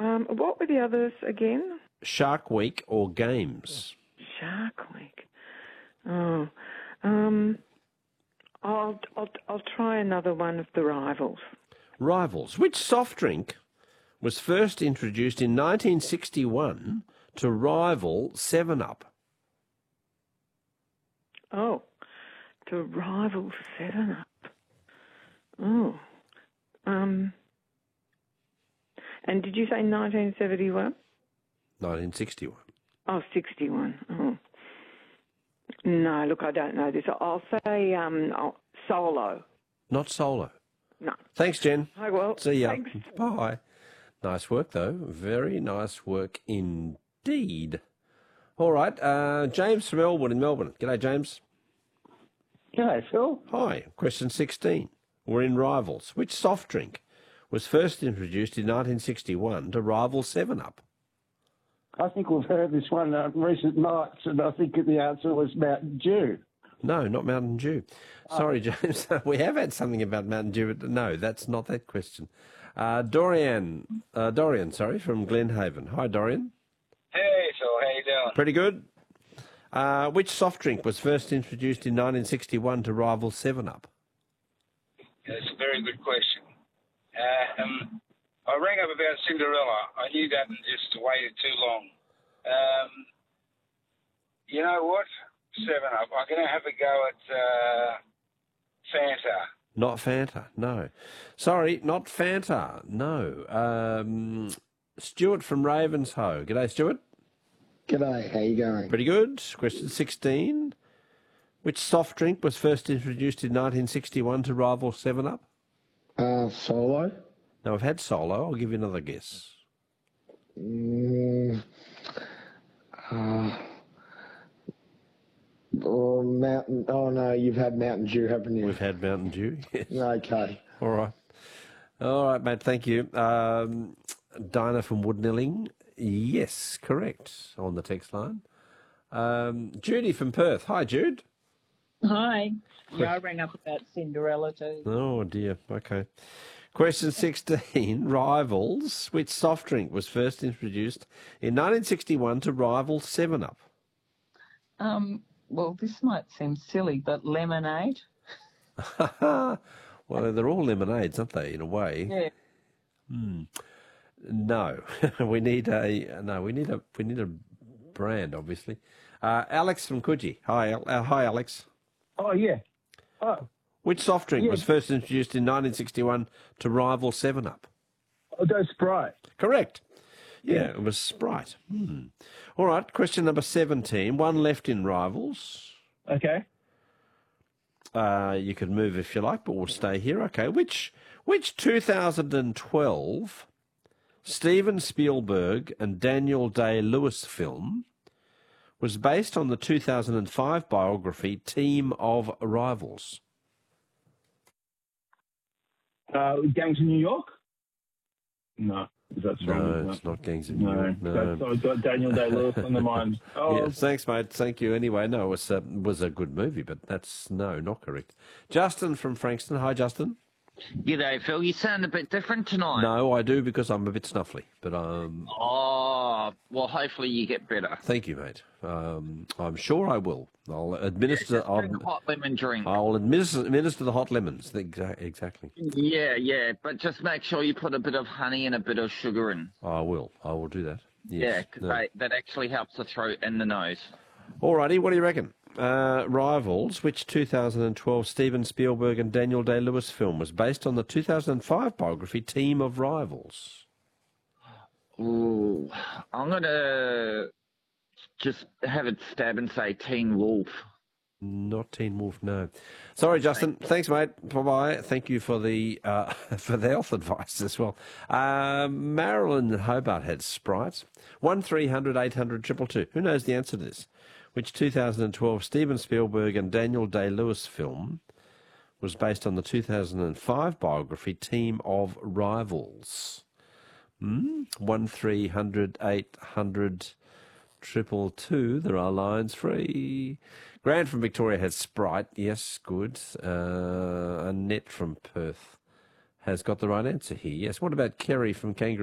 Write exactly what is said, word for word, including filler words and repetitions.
Um, what were the others again? Shark Week or Games? Shark Week. Oh, um, I'll, I'll, I'll try another one of the Rivals. Rivals. Which soft drink was first introduced in nineteen sixty-one to rival seven up? Oh, to rival seven up. Oh, um, and did you say nineteen seventy-one? nineteen sixty-one. Oh, sixty-one. Oh. No, look, I don't know this. I'll say um, oh, Solo. Not Solo. No. Thanks, Jen. Hi, well, See ya. thanks. Bye. Nice work, though. Very nice work indeed. All right, uh, James from Elwood in Melbourne. G'day, James. G'day, Phil. Hi. Question sixteen. We're in Rivals. Which soft drink was first introduced in nineteen sixty-one to rival seven up? I think we've heard this one uh, recent nights, and I think the answer was Mountain Dew. No, not Mountain Dew. Sorry, James. We have had something about Mountain Dew, but no, that's not that question. Uh, Dorian, uh, Dorian, sorry, from Glenhaven. Hi, Dorian. Hey, Phil, how you doing? Pretty good. Uh, which soft drink was first introduced in nineteen sixty-one to rival seven up? That's a very good question. Um, I rang up about Cinderella. I knew that and just waited too long. Um, you know what? seven up. I'm going to have a go at uh, Fanta. Not Fanta, no. Sorry, not Fanta, no. Um, Stuart from Ravenshoe. G'day, Stuart. G'day, how you going? Pretty good. Question sixteen. Which soft drink was first introduced in nineteen sixty-one to rival seven up? Uh, Solo. Now, I've had Solo. I'll give you another guess. Mm, uh, oh, Mountain. Oh no, you've had Mountain Dew, haven't you? We've had Mountain Dew. Yes. Okay. All right. All right, mate. Thank you. Um, Dinah from Woodnilling. Yes, correct. On the text line. Um, Judy from Perth. Hi, Jude. Hi. Yeah, I rang up about Cinderella too. Oh, dear. Okay. Question sixteen. Rivals. Which soft drink was first introduced in nineteen sixty-one to rival seven up? Um, well, this might seem silly, but lemonade. Well, they're all lemonades, aren't they, in a way? Yeah. Hmm. No. we need a no, we need a we need a brand, obviously. Uh, Alex from Coogee. Hi, uh, hi Alex. Oh, yeah. Oh, Which soft drink Yeah. was first introduced in nineteen sixty-one to rival seven up? oh those Sprite. Correct. Yeah, Yeah. it was Sprite. Hmm. All right, question number seventeen. One left in Rivals. Okay. Uh, you can move if you like, but we'll stay here. Okay, which which two thousand twelve Steven Spielberg and Daniel Day-Lewis film was based on the two thousand five biography Team of Rivals? Uh, Gangs of New York? No. Is that strong? No, it's not Gangs of New No. York. No. That's, I've got Daniel Day-Lewis on the mind. Oh, Yes, thanks, mate. Thank you. Anyway, no, it was a, was a good movie, but that's, no, not correct. Justin from Frankston. Hi, Justin. G'day, Phil. You sound a bit different tonight. No, I do because I'm a bit snuffly, but um, Oh, well, hopefully you get better. thank you, mate. Um, I'm sure I will. I'll administer. Just I'll, drink hot lemon drink. I'll administer, administer the hot lemons. Exa- Exactly. Yeah, yeah, but just make sure you put a bit of honey and a bit of sugar in. I will. I will do that. Yeah, Yes. 'cause No. they that actually helps the throat and the nose. Alrighty, what do you reckon? Uh, Rivals, which two thousand twelve Steven Spielberg and Daniel Day-Lewis film was based on the two thousand five biography Team of Rivals? Ooh, I'm gonna just have a stab and say Teen Wolf. Not Teen Wolf, no. Sorry, Justin. Thanks, mate. Bye-bye. Thank you for the uh, for the health advice as well. Uh, Marilyn Hobart had Sprite. one three hundred eight hundred two two two. Who knows the answer to this? Which two thousand twelve Steven Spielberg and Daniel Day-Lewis film was based on the two thousand five biography Team of Rivals? Hmm? one three hundred eight hundred two two two. There are lines free. Grant from Victoria has Sprite. Yes, good. Uh, Annette from Perth has got the right answer here. Yes. What about Kerry from Kangaroo?